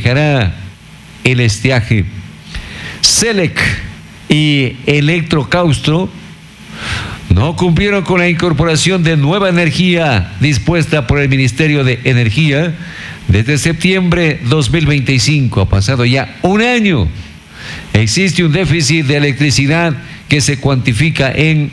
manejará el estiaje. SELEC y Electrocaustro no cumplieron con la incorporación de nueva energía dispuesta por el Ministerio de Energía desde septiembre 2025. Ha pasado ya un año. Existe un déficit de electricidad que se cuantifica en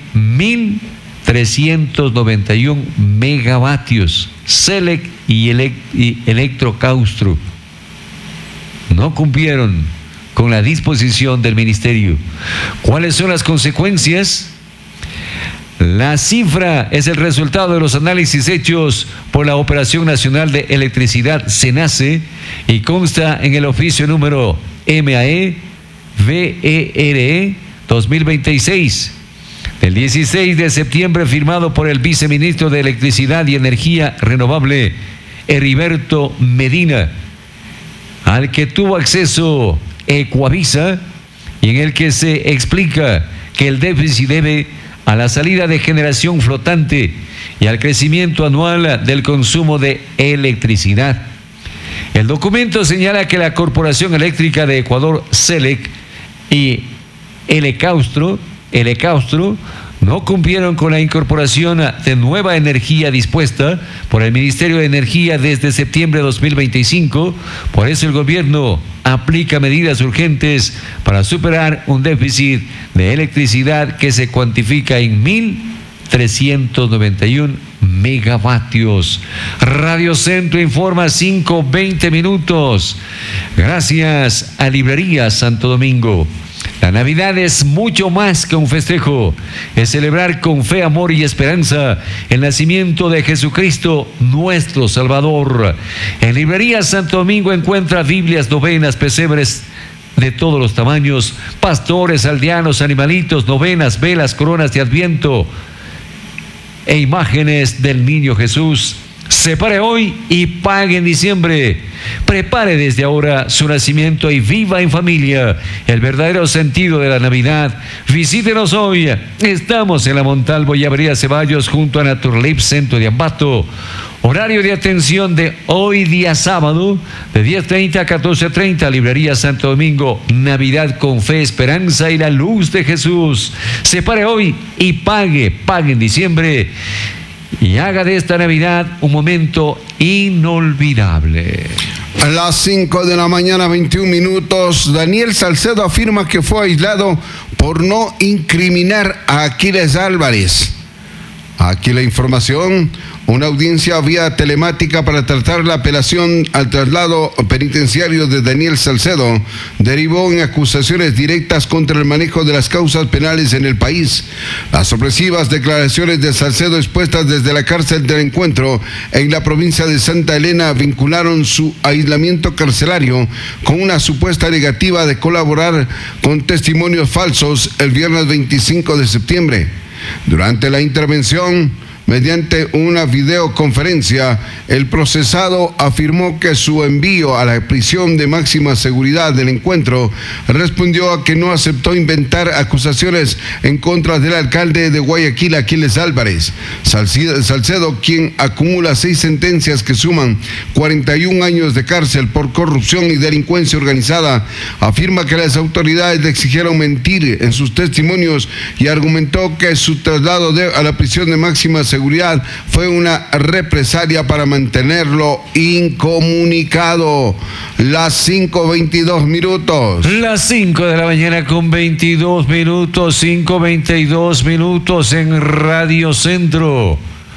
1.391 megavatios. SELEC y Electrocaustro no cumplieron con la disposición del ministerio. ¿Cuáles son las consecuencias? La cifra es el resultado de los análisis hechos por la Operación Nacional de Electricidad, SENACE, y consta en el oficio número MAE-VERE 2026, del 16 de septiembre, firmado por el viceministro de Electricidad y Energía Renovable, Heriberto Medina, al que tuvo acceso Ecuavisa, y en el que se explica que el déficit debe a la salida de generación flotante y al crecimiento anual del consumo de electricidad. El documento señala que la Corporación Eléctrica de Ecuador, SELEC, y Electrocaustro no cumplieron con la incorporación de nueva energía dispuesta por el Ministerio de Energía desde septiembre de 2025. Por eso el gobierno aplica medidas urgentes para superar un déficit de electricidad que se cuantifica en 1.391 megavatios. Radio Centro informa 5:20 minutos. Gracias a Librerías Santo Domingo. La Navidad es mucho más que un festejo, es celebrar con fe, amor y esperanza el nacimiento de Jesucristo, nuestro Salvador. En Librería Santo Domingo encuentra Biblias, novenas, pesebres de todos los tamaños, pastores, aldeanos, animalitos, novenas, velas, coronas de Adviento e imágenes del Niño Jesús. Separe hoy y pague en diciembre. Prepare desde ahora su nacimiento y viva en familia el verdadero sentido de la Navidad. Visítenos hoy. Estamos en la Montalvo y Avenida Ceballos junto a Naturalip, centro de Ambato. Horario de atención de hoy día sábado de 10:30 a 14:30. Librería Santo Domingo. Navidad con fe, esperanza y la luz de Jesús. Separe hoy y pague en diciembre. Y haga de esta Navidad un momento inolvidable. A las 5 de la mañana, 21 minutos, Daniel Salcedo afirma que fue aislado por no incriminar a Aquiles Álvarez. Aquí la información. Una audiencia vía telemática para tratar la apelación al traslado penitenciario de Daniel Salcedo derivó en acusaciones directas contra el manejo de las causas penales en el país. Las sorpresivas declaraciones de Salcedo expuestas desde la cárcel del Encuentro en la provincia de Santa Elena vincularon su aislamiento carcelario con una supuesta negativa de colaborar con testimonios falsos el viernes 25 de septiembre. Durante la intervención, mediante una videoconferencia, el procesado afirmó que su envío a la prisión de máxima seguridad del Encuentro respondió a que no aceptó inventar acusaciones en contra del alcalde de Guayaquil, Aquiles Álvarez. Salcedo, quien acumula 6 sentencias que suman 41 años de cárcel por corrupción y delincuencia organizada, afirma que las autoridades le exigieron mentir en sus testimonios y argumentó que su traslado a la prisión de máxima seguridad fue una represalia para mantenerlo incomunicado. Las 5:22 minutos. Las 5 de la mañana con 22 minutos, 5:22 minutos en Radio Centro.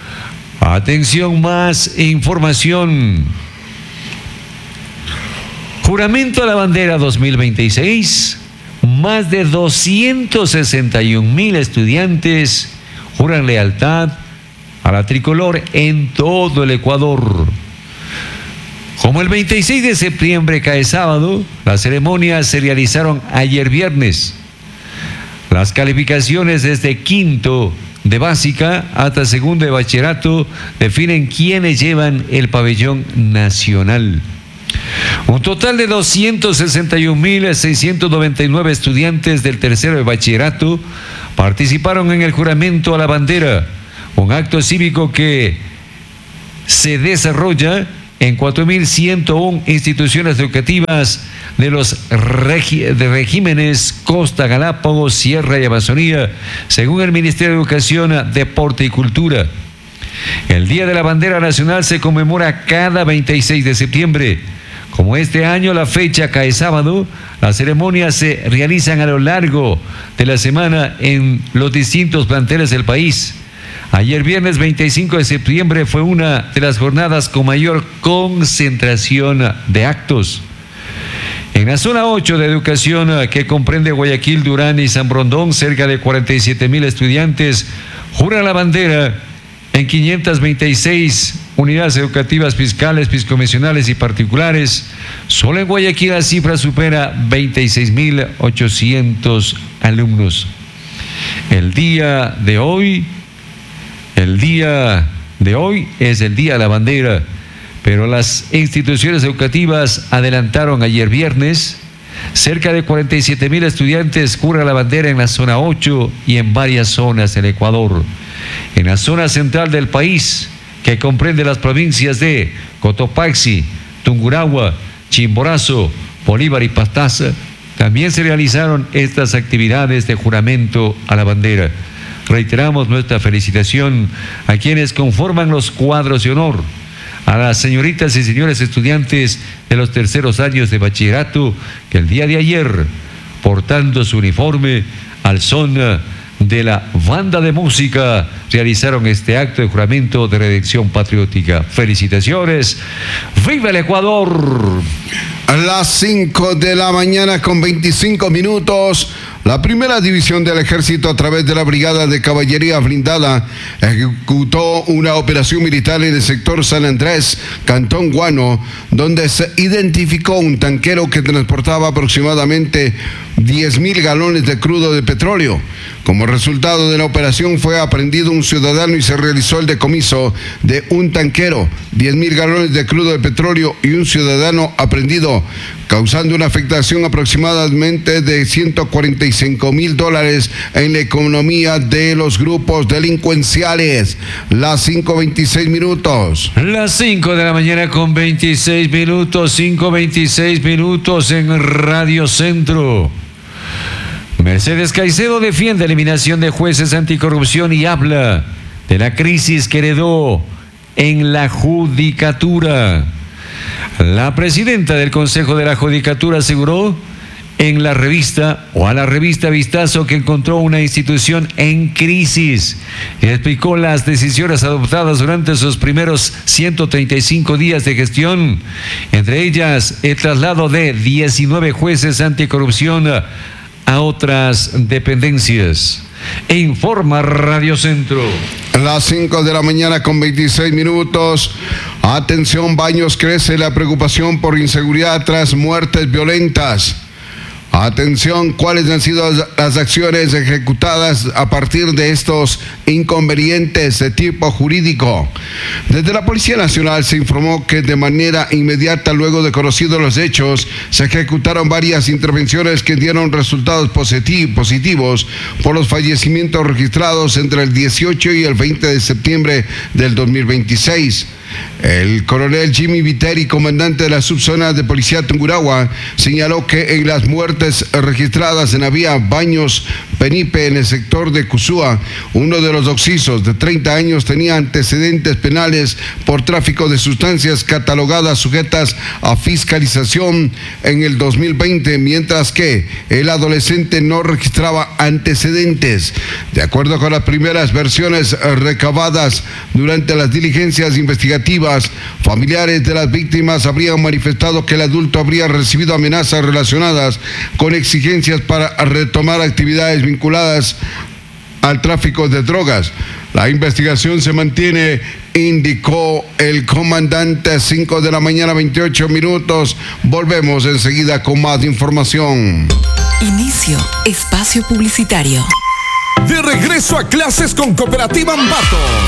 Atención, más información. Juramento a la bandera 2026. Más de 261,000 estudiantes juran lealtad a la tricolor en todo el Ecuador. Como el 26 de septiembre cae sábado, las ceremonias se realizaron ayer viernes. Las calificaciones desde quinto de básica hasta segundo de bachillerato definen quiénes llevan el pabellón nacional. Un total de 261,699 estudiantes del tercero de bachillerato participaron en el juramento a la bandera, un acto cívico que se desarrolla en 4.101 instituciones educativas de los de regímenes Costa, Galápagos, Sierra y Amazonía, según el Ministerio de Educación, Deporte y Cultura. El Día de la Bandera Nacional se conmemora cada 26 de septiembre. Como este año la fecha cae sábado, las ceremonias se realizan a lo largo de la semana en los distintos planteles del país. Ayer viernes 25 de septiembre fue una de las jornadas con mayor concentración de actos. En la zona 8 de educación, que comprende Guayaquil, Durán y San Borondón, cerca de 47,000 estudiantes juran la bandera en 526 unidades educativas fiscales, piscomisionales y particulares. Solo en Guayaquil la cifra supera 26,800 alumnos. El día de hoy es el Día de la Bandera, pero las instituciones educativas adelantaron ayer viernes. Cerca de 47,000 estudiantes juran la bandera en la zona 8 y en varias zonas del Ecuador. En la zona central del país, que comprende las provincias de Cotopaxi, Tungurahua, Chimborazo, Bolívar y Pastaza, también se realizaron estas actividades de juramento a la bandera. Reiteramos nuestra felicitación a quienes conforman los cuadros de honor, a las señoritas y señores estudiantes de los terceros años de bachillerato que el día de ayer, portando su uniforme al son de la banda de música, realizaron este acto de juramento de redención patriótica. Felicitaciones. ¡Viva el Ecuador! A las 5 de la mañana con 25 minutos, la primera división del ejército, a través de la brigada de caballería blindada, ejecutó una operación militar en el sector San Andrés, Cantón Guano, donde se identificó un tanquero que transportaba aproximadamente 10,000 galones de crudo de petróleo. Como resultado de la operación fue aprehendido un ciudadano y se realizó el decomiso de un tanquero, 10,000 galones de crudo de petróleo y un ciudadano aprehendido, causando una afectación aproximadamente de $145,000 en la economía de los grupos delincuenciales. Las 5:26 minutos. Las 5 de la mañana con 26 minutos, 5:26 minutos en Radio Centro. Mercedes Caicedo defiende eliminación de jueces anticorrupción y habla de la crisis que heredó en la judicatura. La presidenta del Consejo de la Judicatura aseguró a la revista Vistazo que encontró una institución en crisis y explicó las decisiones adoptadas durante sus primeros 135 días de gestión, entre ellas el traslado de 19 jueces anticorrupción a otras dependencias. Informa Radio Centro. A las 5 de la mañana con 26 minutos. Atención, Baños, crece la preocupación por inseguridad tras muertes violentas. Atención, ¿cuáles han sido las acciones ejecutadas a partir de estos inconvenientes de tipo jurídico? Desde la Policía Nacional se informó que de manera inmediata, luego de conocidos los hechos, se ejecutaron varias intervenciones que dieron resultados positivos por los fallecimientos registrados entre el 18 y el 20 de septiembre del 2026. El coronel Jimmy Viteri, comandante de la subzona de policía Tungurahua, señaló que en las muertes registradas en la vía Baños Penipe, en el sector de Cusúa, uno de los occisos de 30 años tenía antecedentes penales por tráfico de sustancias catalogadas sujetas a fiscalización en el 2020, mientras que el adolescente no registraba antecedentes. De acuerdo con las primeras versiones recabadas durante las diligencias investigativas, familiares de las víctimas habrían manifestado que el adulto habría recibido amenazas relacionadas con exigencias para retomar actividades vinculadas al tráfico de drogas. La investigación se mantiene, indicó el comandante. 5 de la mañana, 28 minutos. Volvemos enseguida con más información. Inicio espacio publicitario. De regreso a clases con Cooperativa Ambato.